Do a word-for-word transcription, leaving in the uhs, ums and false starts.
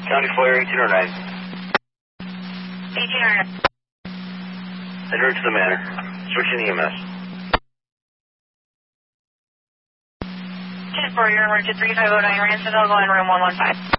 County Flyer eighteen oh nine. eighteen oh nine. Adjourn to the manor. Switching E M S. ten four, you're emergency three five oh nine, Ransomville, going room one one five.